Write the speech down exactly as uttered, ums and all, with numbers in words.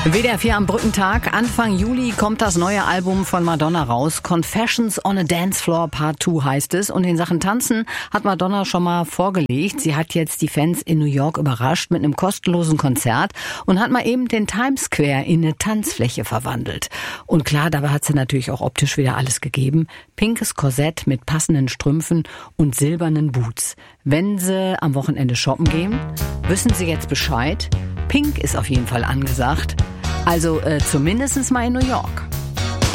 W D R vier am Brückentag. Anfang Juli kommt das neue Album von Madonna raus. Confessions on a Dance Floor Part zwei heißt es. Und in Sachen Tanzen hat Madonna schon mal vorgelegt. Sie hat jetzt die Fans in New York überrascht mit einem kostenlosen Konzert und hat mal eben den Times Square in eine Tanzfläche verwandelt. Und klar, dabei hat sie natürlich auch optisch wieder alles gegeben. Pinkes Korsett mit passenden Strümpfen und silbernen Boots. Wenn Sie am Wochenende shoppen gehen, wissen Sie jetzt Bescheid. Pink ist auf jeden Fall angesagt. Also äh, zumindest mal in New York.